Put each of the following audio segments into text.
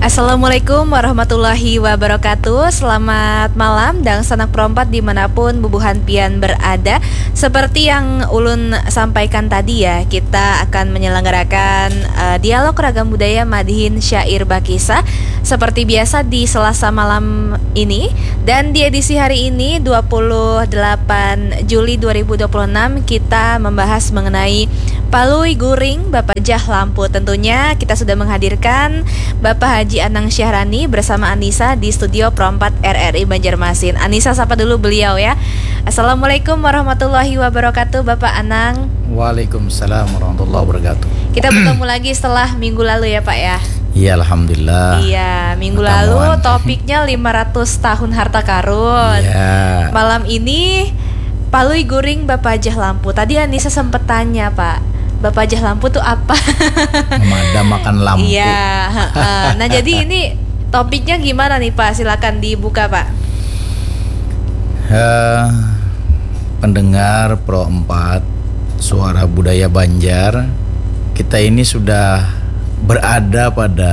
Assalamualaikum warahmatullahi wabarakatuh. Selamat malam dan sanak perompat dimanapun bubuhan pian berada. Seperti yang Ulun sampaikan tadi ya, kita akan menyelenggarakan dialog ragam budaya Madihin Syair Bakisah seperti biasa di Selasa malam ini. Dan di edisi hari ini 28 Juli 2026 kita membahas mengenai Palui Guring Bapak Jah Lampu. Tentunya kita sudah menghadirkan Bapak Haji Anang Syahrani bersama Anissa di studio Perompat RRI Banjarmasin. Anissa sapa dulu beliau ya. Assalamualaikum warahmatullahi wabarakatuh Bapak Anang. Waalaikumsalam warahmatullahi wabarakatuh. Kita bertemu lagi setelah minggu lalu ya Pak ya. Iya, alhamdulillah. Iya, minggu lalu topiknya 500 tahun harta karun. Iya. Malam ini Palui Guring Bapak Jah Lampu. Tadi Anissa sempat tanya Pak, Bapak Jah Lampu tuh apa? Memadamkan lampu. Iya. Nah jadi ini topiknya gimana nih Pak? Silakan dibuka Pak. Pendengar Pro 4 Suara Budaya Banjar, kita ini sudah berada pada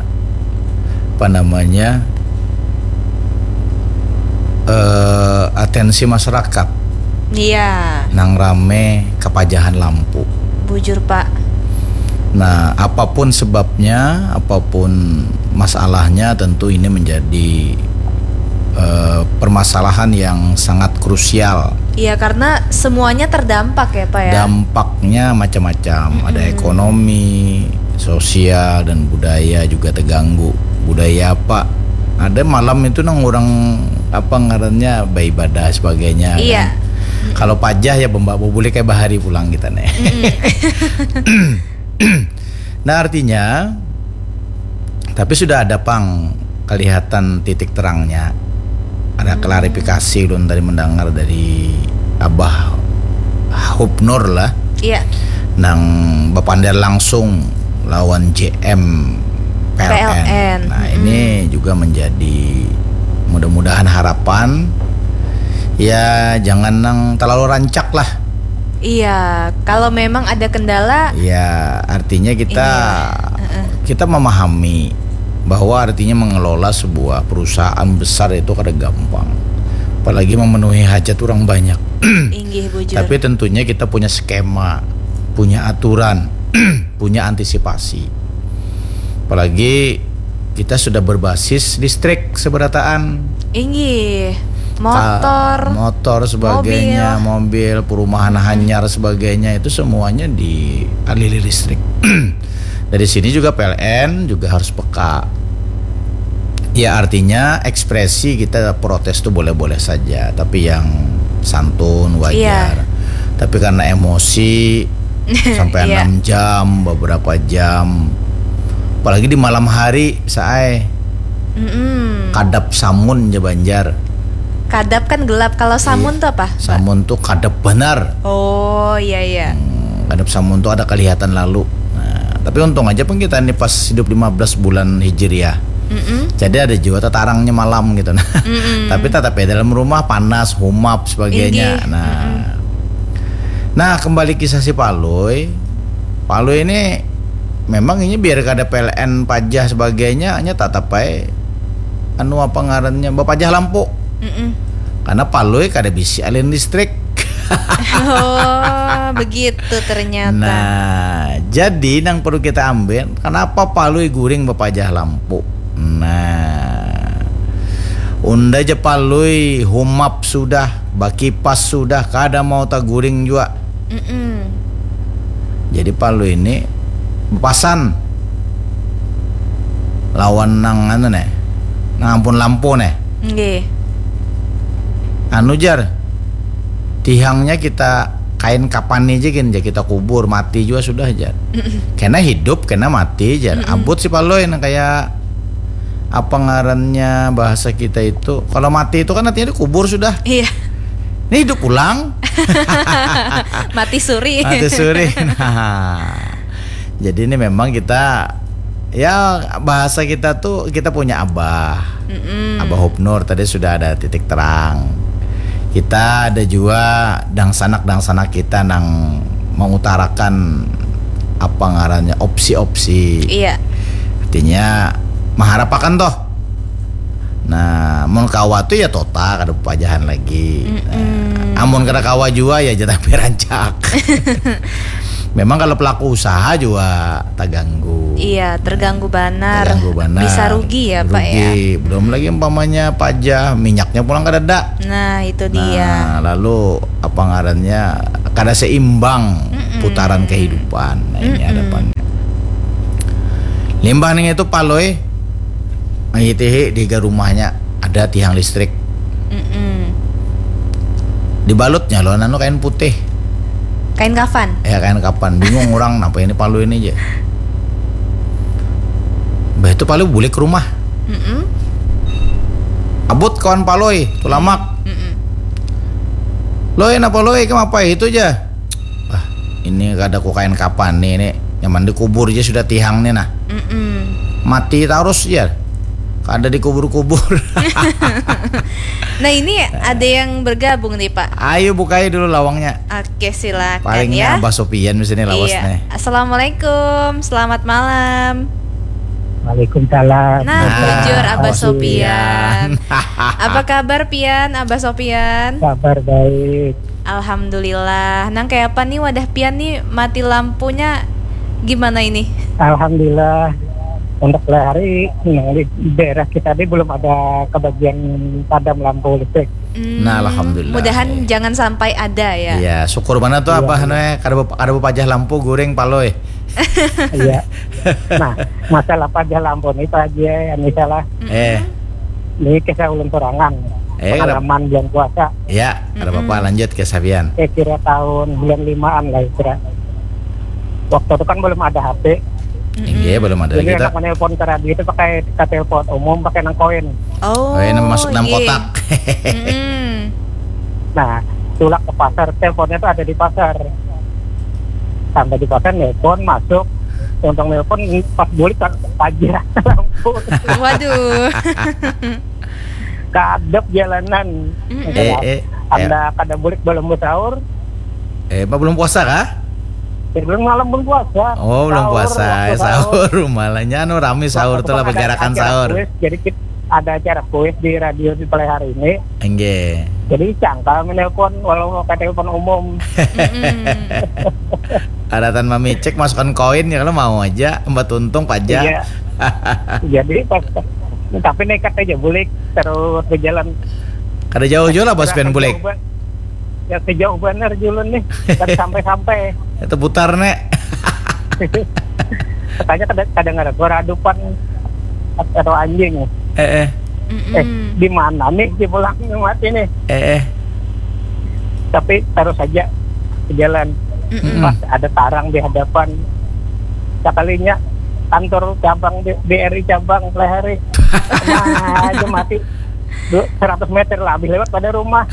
atensi masyarakat. Iya. Nang rame kepajahan lampu. Bujur Pak. Nah, apapun sebabnya, apapun masalahnya, tentu ini menjadi permasalahan yang sangat krusial. Iya, karena semuanya terdampak ya Pak ya. Dampaknya macam-macam, ada ekonomi, sosial, dan budaya juga terganggu. Budaya apa? Ada malam itu nang orang apa ngarannya beribadah sebagainya. Iya. Kan? Kalau pajah ya bembak boleh kayak bahari pulang kita nih. Nah artinya, tapi sudah ada kelihatan titik terangnya. Ada klarifikasi Ulun tadi mendengar dari Abah Hubnur lah. Iya. Nang bapandar langsung lawan JM PLN. Nah ini juga menjadi mudah-mudahan harapan. Ya jangan nang terlalu rancak lah. Iya, kalau memang ada kendala. Ya artinya kita memahami bahwa artinya mengelola sebuah perusahaan besar itu kada gampang. Apalagi memenuhi hajat orang banyak. Inggih bujur. Tapi tentunya kita punya skema, punya aturan, punya antisipasi. Apalagi kita sudah berbasis listrik seberataan. Inggih. Motor sebagainya, mobil perumahan hanyar sebagainya, itu semuanya dialiri listrik. Dari sini juga PLN juga harus peka. Ya artinya ekspresi kita protes tuh boleh-boleh saja, tapi yang santun wajar. Tapi karena emosi sampai 6 jam, beberapa jam, apalagi di malam hari saya kadap samun je Banjar. Kadap kan gelap, kalau samun tuh apa? Samun tuh kadap benar. Oh iya. Kadap samun tuh ada kelihatan lalu. Nah, tapi untung aja pun kita ini pas hidup 15 bulan Hijriah. Jadi ada juga tetarangnya malam gitu. Tapi tetap ya dalam rumah panas, humap sebagainya. Nah kembali kisah si Palui. Palui ini memang ini biar kada PLN pajah sebagainya, hanya tetap apa ngarannya Bapak Jah Lampu. Karena Palui kada bisa alin listrik. Oh begitu ternyata. Nah jadi yang perlu kita ambil, kenapa Palui Guring Bapak Jah Lampu. Nah unda je Palui humap sudah, bakipas sudah, kada mau tak guring juga. Jadi Palui ini bepasan lawan nang ampun lampu nih. Nggih. Jar tihangnya kita kain kapan aja kan kita kubur, mati juga sudah jar. Kena hidup kena mati jar. Abut si Palui kayak apa ngarannya bahasa kita itu, kalau mati itu kan artinya dikubur sudah. Iya. Ini hidup ulang. Mati suri. Nah, jadi ini memang kita ya bahasa kita tuh kita punya Abah Hubnur tadi sudah ada titik terang. Kita ada juga dangsanak kita nang mengutarakan apa ngarannya opsi-opsi. Iya. Artinya maharapakan toh. Nah, mun kawa tuh ya tota kada pajahan lagi. Nah, amun kada kawa juga ya jatah perancak. Memang kalau pelaku usaha juga terganggu. Iya, terganggu banar. Terganggu banar. Bisa rugi ya, Pak ya. Belum lagi umpamanya pajak, minyaknya pulang kada ada. Nah, itu dia. Nah, lalu apa ngarannya kada seimbang putaran kehidupan. Nah, ini hadapannya. Limbah nih itu paloi ngitihi di rumahnya ada tiang listrik. Dibalutnya loh nano kain putih. Kain kafan. Ya kain kapan. Bingung orang kenapa ini palu ini aja. Bah itu palu bulik ke rumah. Abut kawan paloi, tulamak. Loi napa loi kenapa itu aja? Wah, ini ada kok kain kapan nih nyaman dikubur aja sudah tiang nih nah. Mati terus ya. Ada di kubur-kubur. Nah ini ada yang bergabung nih Pak. Ayo bukai dulu lawangnya. Oke silakan palingnya ya. Abah Sopian di sini lawasnya. Iya. Assalamualaikum, selamat malam. Waalaikumsalam. Nah, jujur Abah Sopian. Apa kabar Pian, Abah Sopian? Kabar baik. Alhamdulillah. Nang kayak apa nih wadah Pian nih mati lampunya gimana ini? Alhamdulillah. Untuk hari di daerah kita ini belum ada kebagian padam lampu listrik. Nah, alhamdulillah. Mudahan jangan sampai ada ya. Iya, syukur mana tuh Abah nih kada pajah lampu goreng paloi. Iya. Nah, masalah pajak lampu ini Pak Haji, ini salah. Ini kisah ulun sorangan. Pengalaman bulan puasa. Iya, ada apa-apa lanjut ke Sabian. Kira tahun bulan 5-an lah kira. Waktu itu kan belum ada HP. Iya, belum ada jadi kita. Jadi menelpon ke radio itu pakai telepon umum, pakai nang koin. Oh, ini masuk dalam kotak. Nah, tulak ke pasar, teleponnya itu ada di pasar. Sampai di pasar nelpon masuk, untung nelpon pas bulik pajak lampu. Waduh. Kadep jalanan. Anda kada bulik belum sahur. Pak belum puasa kah? Belum malam belum puasa. Oh, belum puasa. Sahur malahnya rame sahur tuh lah pergerakan sahur. Jadi kita ada acara kuis di radio di Play hari ini. Enggak. Jadi cangkal menelpon walau ke telepon umum. Ada tan mami cek masukkan koin ya kalau mau aja Mbak Tuntung pajak. Iya. Jadi pas tapi nekat aja bulik terus berjalan. Kada jauh-jauh lah bos pen bulik. Ya sejauh bener julun nih. Sampai-sampai. Itu putar nek. Katanya kadang ada suara adupan atau anjing. Di mana nih di pulang mati nih? Tapi terus saja jalan. Pas ada tarang di hadapan. Sekalinya kantor cabang BRI cabang Lehari. Nah, aja mati 100 meter lah habis lewat pada rumah.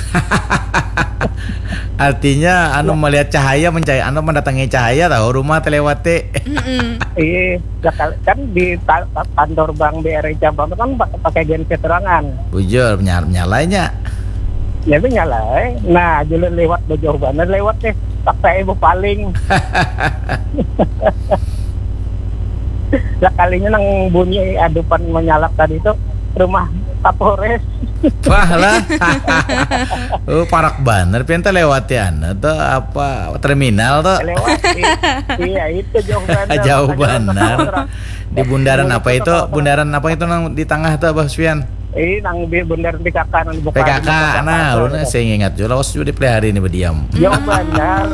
Artinya melihat cahaya mendatangi cahaya tahu rumah telewati. Iya, kan di kantor bank BRI cabang itu kan pakai genset terangan. Bujur nyalanya. Ya itu nyalai. Nah, julun lewat jauh banget lewat deh. Pakai ibu paling. Sekalinya nang bunyi adupan menyalak tadi itu rumah Kapolres. Wah lah. Parak banget pian lewati tuh apa terminal tuh. Lewati. Iya, itu jauh banget. Jauh banget. Di bundaran apa itu? Bundaran apa itu nang di tengah tuh Bang Swian? Nang bundaran PKK nang dibuka. PKK. Nah, ulun saya ingat juga was di play hari ini berdiam. Jauh banget.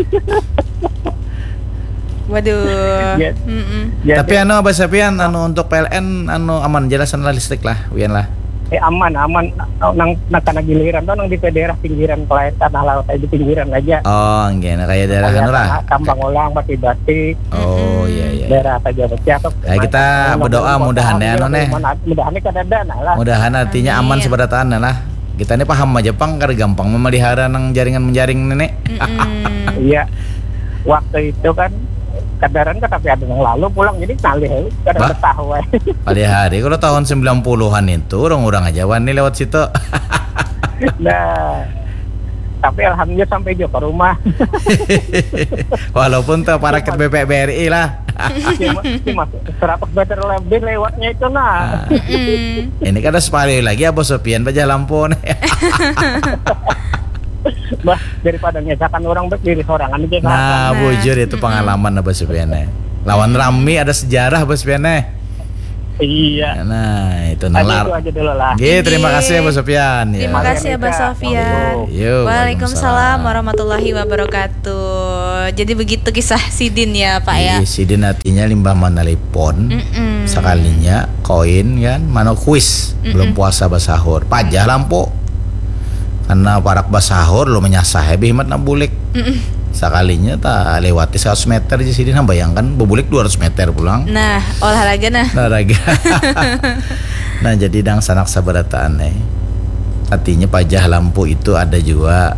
Waduh. Tapi Abah Sapian untuk PLN aman jelasan lah listrik lah, wian lah. Aman nang kana giliran tuh nang di daerah pinggiran tanah laut di pinggiran aja. Oh, enggak kayak daerah lah. Tambang ulang Bati-Bati. Oh, iya. Daerah saja Ciatok. Ya kita berdoa mudahan ya Mudahan kada dana lah. Mudahan artinya aman seberataan lah. Kita ini paham aja Pang kada gampang memelihara nang jaringan menjaring nenek. Iya. Waktu itu kan kadaran kan tapi ada yang lalu pulang jadi nalih kada betah wae. Pada hari kalau tahun 90-an itu orang-orang aja wani lewat situ. Nah, tapi alhamdulillah sampai juga ke rumah. Walaupun tuh para BRI lah. Mas 100 meter lebih lewatnya itu nah. Ini kan ada sekali lagi Abah Sofian pajah lampu nih. Bah, daripada nyesakan orang berdiri sorangan di Jakarta. Nah, bujur itu pengalaman Abah Sofian. Lawan Rami ada sejarah Abah Sofian. Iya. Nah, itu Aja nalar. itu aja dulu lah. Oke, terima kasih Abah Sofian. Terima kasih Abah Sofian. Yuk, Waalaikumsalam warahmatullahi wabarakatuh. Jadi begitu kisah Sidin ya Pak ya. Sidin artinya limbah manalipon. Sekalinya koin kan, mano kuis. Belum puasa basahur. Pajah lampu. Karena parak basahur lo menyasah hebat nak bulik. Sekalinya tak lewati 100 meter di sini, bayangkan bebulik 200 meter pulang. Nah, olahraga nah. Olahraga. Nah, jadi dang sanak sabarataan artinya pajah lampu itu ada juga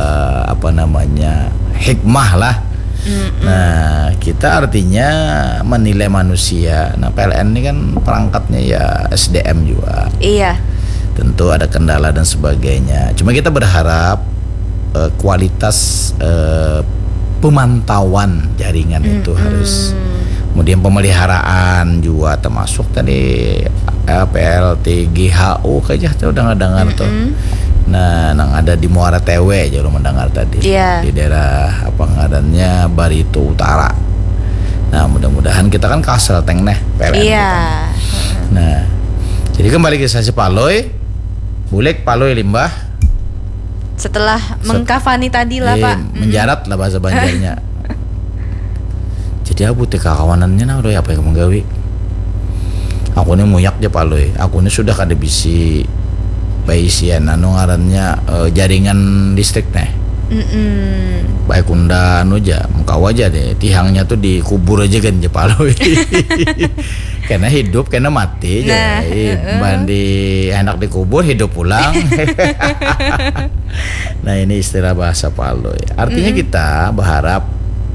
hikmah lah. Nah, kita artinya menilai manusia. Nah, PLN ini kan perangkatnya ya SDM juga. Iya. Tentu ada kendala dan sebagainya. Cuma kita berharap kualitas pemantauan jaringan itu harus, kemudian pemeliharaan juga termasuk tadi PLTGHU kayaknya tuh udah ngedengar tuh. Nah, yang ada di Muara Tewe aja lo mendengar tadi. Di daerah apa ngarannya Barito Utara. Nah, mudah-mudahan kita kan kasel teng neh PLN kita. Nah, jadi kembali ke sasi Paloy, Bulek Paloy limbah. Setelah mengkafani tadi lah Pak. Menjarat lah bahasa Banjarnya. Jadi aku teh kawanannya nah udah apa yang menggawi. Aku ini muyak aja Paloy. Aku ini sudah kada bisi baisian anu ngarannya jaringan listrik neh. Baik unda anu aja, muka aja deh. Tihangnya tuh dikubur aja kan je Paloy. Karena hidup, karena mati aja. Bandi enak dikubur, hidup pulang. Nah, ini istilah bahasa Paloy. Artinya kita berharap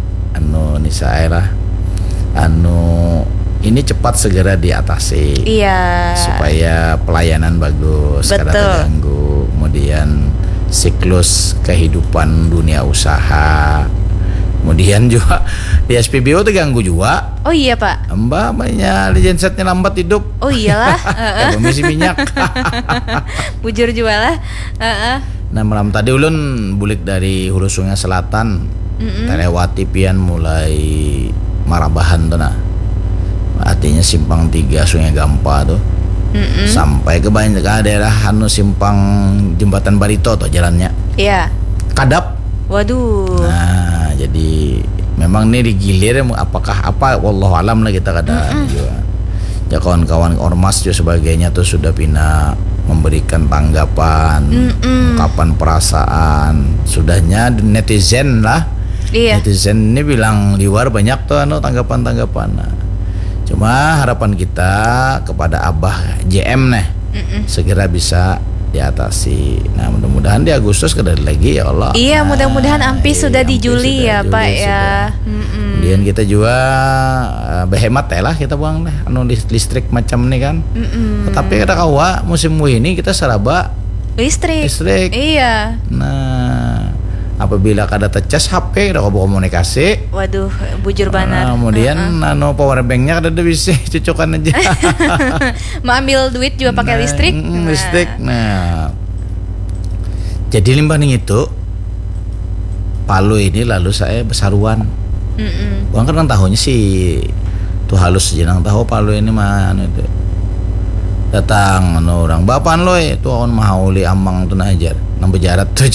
ini cepat segera diatasi. Iya. Supaya pelayanan bagus, kada terganggu. Kemudian siklus kehidupan dunia usaha. Kemudian juga di SPBU terganggu juga. Oh iya Pak. Mbak banyak di gensetnya lambat hidup. Oh iyalah. Komisi minyak. Bujur juga lah. Nah, malam tadi ulun bulik dari Hulu Sungai Selatan. Terlewati pian mulai Marabahan tuh nah. Artinya simpang 3 Sungai Gampa tuh. Sampai ke banyak daerah simpang Jembatan Barito tuh jalannya. Iya. Kadap. Waduh. Nah, jadi memang ini digilir apakah apa wallahu alam lah kita kadang juga. Ya kawan-kawan ormas juga sebagainya tuh sudah pina memberikan tanggapan, ungkapan perasaan. Sudahnya netizen lah. Iya. Netizen ini bilang di luar banyak tuh tanggapan-tanggapan. Nah, cuma harapan kita kepada Abah JM nih segera bisa diatasi. Nah, mudah-mudahan di Agustus kedari lagi ya Allah. Iya, mudah-mudahan Ampis sudah di Juli ya Pak ya. Kemudian kita juga berhemat lah kita buang lah listrik macam ini kan. Tetapi kata kawa musim ini kita seraba listrik. Iya. Nah, apabila kada tecas HP udah komunikasi. Waduh, bujur banar. Kemudian power banknya kada bisa cocokan aja. Mau ambil duit juga pakai listrik. Listrik. Nah, jadi limbah nih itu Palu ini lalu saya besaruan. Bang kan tahunnya sih tuh halus jenang tahu Palu ini mah itu. Datang orang bapan lo itu on mahauli amang tuh najar nang bejarat tuh.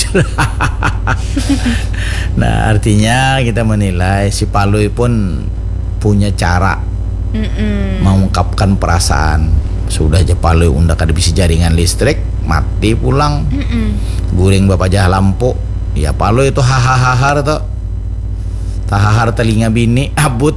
Nah, artinya kita menilai si Palui pun punya cara mengungkapkan perasaan. Sudah aja Palui unda kada bisa jaringan listrik, mati pulang. Guring bapak jah lampu. Ya Palui itu hahaha tuh. Tahahar telinga bini abut.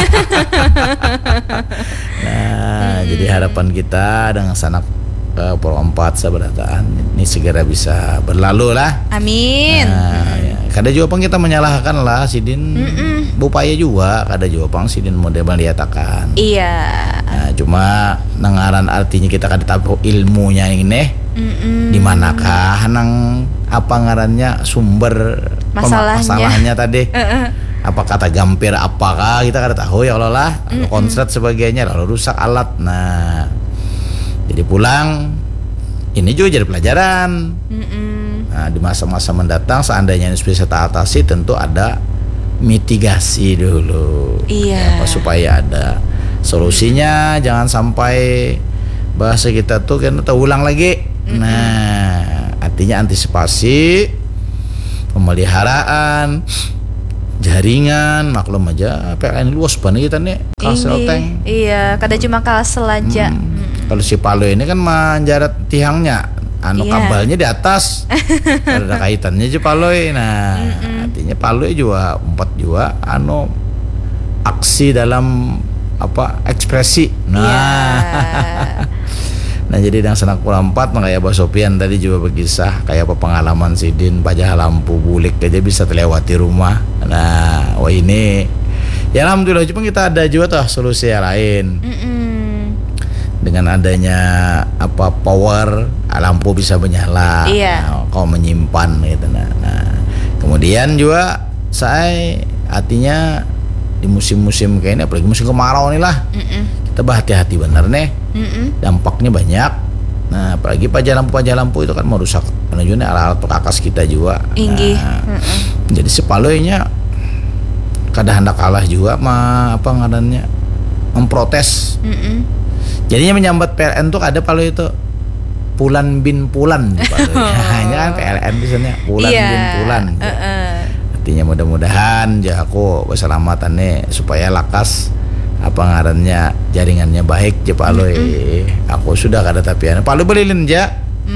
Nah, jadi harapan kita dengan sanak perempat sabarataan ini segera bisa berlalu lah. Amin. Nah, ya. Kada juga pang kita menyalahkan lah Sidin bupaya juga, kada juga pang Sidin model meliatakan. Iya. Nah, cuma nangaran artinya kita kada tahu ilmunya ini. Di manakah nang apa ngarannya sumber masalahnya tadi. apa kata gampir apakah kita kada tahu ya Allah lah, lalu konslet sebagainya, lalu rusak alat. Nah, jadi pulang ini juga jadi pelajaran. Nah, di masa-masa mendatang seandainya ini bisa kita atasi, tentu ada mitigasi dulu. Iya. Supaya ada solusinya, jangan sampai bahasa kita tuh kan terulang lagi. Nah, artinya antisipasi, pemeliharaan, jaringan, maklum aja PLN luas banget kita nih, Kalsel tank. Iya, kada cuma Kalsel aja. Kalau si Palo ini kan menjarat tiangnya, kabelnya di atas, ada kaitannya aja Paloy. Nah, artinya Paloy juga 4 juga aksi dalam ekspresi. Nah. Nah, jadi yang Sanak Pura 4 kayak Mbak Sofian tadi juga berkisah kayak apa pengalaman Sidin pajah lampu bulik aja bisa terlewati rumah. Nah, ini ya alhamdulillah, cuma kita ada juga tuh solusi yang lain. Dengan adanya power, lampu bisa menyala. Nah, kau menyimpan gitu. Nah, kemudian juga saya artinya di musim-musim kayak ini, apalagi musim kemarau nih lah, kita hati-hati bener nih. Dampaknya banyak. Nah, apalagi pajak lampu itu kan merusak penunjuknya alat-alat perkakas kita juga. Nah, jadi sepaloinya kadang hendak kalah juga ngarannya memprotes. Jadinya menyambat PLN tuh ada Palo itu pulan bin pulan hanya kan PLN biasanya pulan bin pulan. Artinya mudah-mudahan aku keselamatan nih supaya lakas ngarannya jaringannya baik je Palo. Aku sudah kada tapi Palo belilin ja.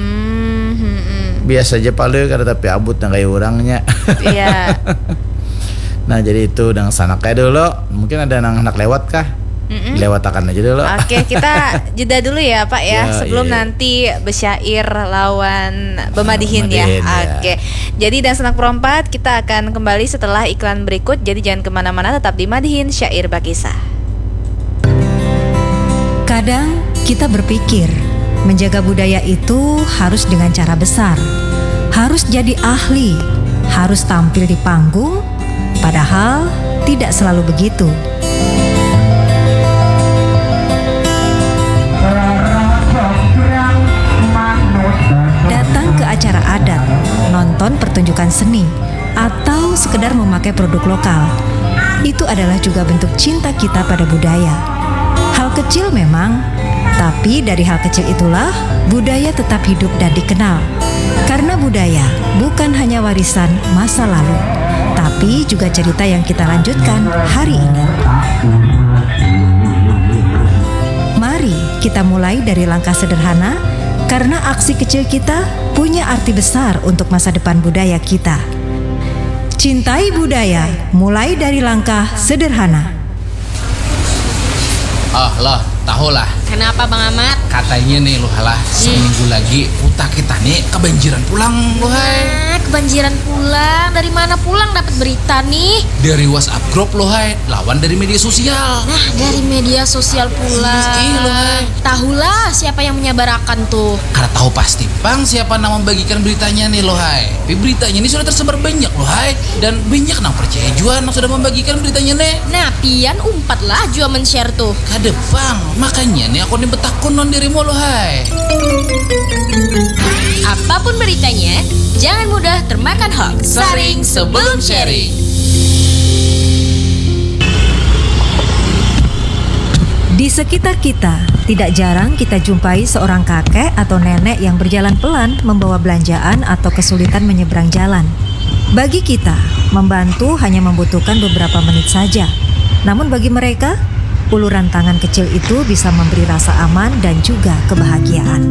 Biasa aja Palo kada tapi abut nang kayak orangnya. Iya. Nah, jadi itu dengan Sanak kayak dulu. Mungkin ada anak lewat kah? Lewatakan aja dulu. Oke, kita jeda dulu ya Pak ya, sebelum nanti besyair lawan Bemadihin ya. Oke. Jadi dan Sanak Pro 4 kita akan kembali setelah iklan berikut. Jadi jangan kemana-mana, tetap di Madihin Syair Bakisah. Kadang kita berpikir menjaga budaya itu harus dengan cara besar, harus jadi ahli, harus tampil di panggung, padahal tidak selalu begitu. Datang ke acara adat, nonton pertunjukan seni, atau sekedar memakai produk lokal, itu adalah juga bentuk cinta kita pada budaya. Hal kecil memang, tapi dari hal kecil itulah budaya tetap hidup dan dikenal. Karena budaya bukan hanya warisan masa lalu, tapi juga cerita yang kita lanjutkan hari ini. Mari kita mulai dari langkah sederhana, karena aksi kecil kita punya arti besar untuk masa depan budaya kita. Cintai budaya, mulai dari langkah sederhana. Loh, tahulah. Kenapa Bang Ahmad? Katanya nih loh halah, seminggu lagi utak kita nih kebanjiran pulang loh hai. Kebanjiran pulang? Dari mana pulang dapat berita nih? Dari WhatsApp grup loh hai, lawan dari media sosial. Nah, dari media sosial pula. Iya loh hai. Tahulah siapa yang menyebarkan tuh. Karena tahu pasti Bang siapa yang membagikan beritanya nih loh hai. Tapi beritanya ini sudah tersebar banyak loh hai, dan banyak yang percaya juga yang sudah membagikan beritanya nih. Nah, pian umpatlah juga men-share tuh. Kade Bang, makanya nih aku nih betakun non dirimu loh hai. Apapun beritanya, jangan mudah termakan hoax. Saring sebelum sharing. Di sekitar kita, tidak jarang kita jumpai seorang kakek atau nenek yang berjalan pelan membawa belanjaan atau kesulitan menyeberang jalan. Bagi kita, membantu hanya membutuhkan beberapa menit saja. Namun bagi mereka, uluran tangan kecil itu bisa memberi rasa aman dan juga kebahagiaan.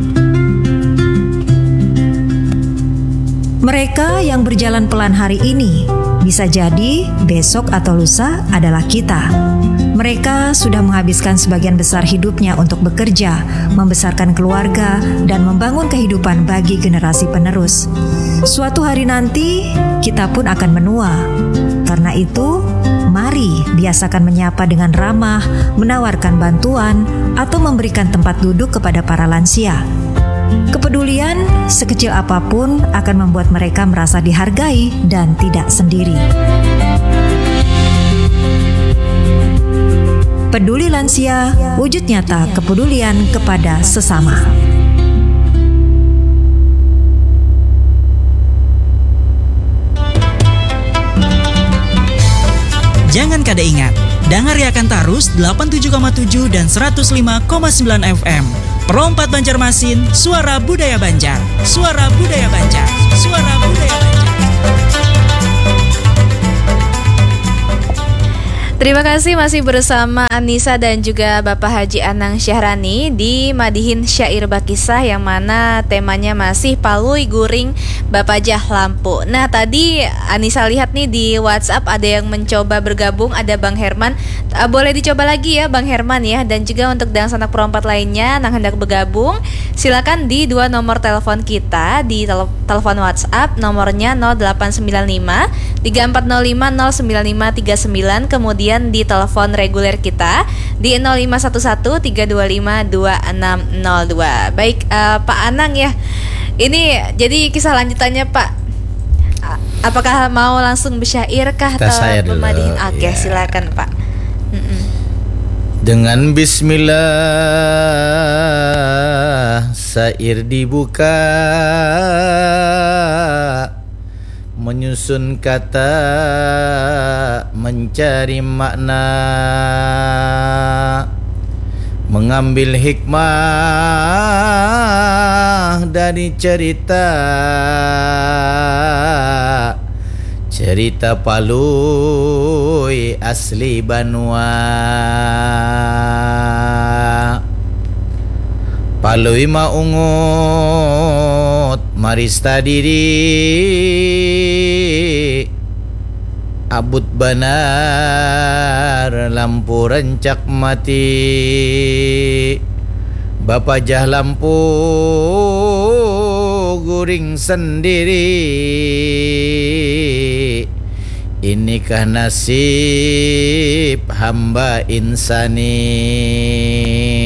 Mereka yang berjalan pelan hari ini, bisa jadi besok atau lusa adalah kita. Mereka sudah menghabiskan sebagian besar hidupnya untuk bekerja, membesarkan keluarga, dan membangun kehidupan bagi generasi penerus. Suatu hari nanti, kita pun akan menua. Karena itu, mari biasakan menyapa dengan ramah, menawarkan bantuan, atau memberikan tempat duduk kepada para lansia. Kepedulian sekecil apapun akan membuat mereka merasa dihargai dan tidak sendiri. Peduli Lansia, wujud nyata kepedulian kepada sesama. Jangan kada ingat, dangariakan tarus 87,7 dan 105,9 FM. Perompat Banjarmasin, suara budaya Banjar. Suara budaya Banjar. Suara budaya Banjar. Terima kasih masih bersama Anissa dan juga Bapak Haji Anang Syahrani di Madihin Syair Bakisah yang mana temanya masih Palui Guring Bapak Jah Lampu. Nah tadi Anissa lihat nih di WhatsApp ada yang mencoba bergabung, ada Bang Herman. Boleh dicoba lagi ya Bang Herman ya. Dan juga untuk dan sanak perompat lainnya yang hendak bergabung, silakan di 2 nomor telepon kita di telepon WhatsApp nomornya 0895 3405 09539, kemudian di telepon reguler kita di 0511 325 2602. Baik Pak Anang ya. Ini jadi kisah lanjutannya Pak. Apakah mau langsung bersyair kah atau memadihin? Oke, silakan Pak. Dengan bismillah syair dibuka, menyusun kata mencari makna, mengambil hikmah dari cerita Palui asli Banua. Palui maungut marista diri, abut banar lampu rencak mati. Bapak Jah Lampu guring sendiri, inikah nasib hamba insani.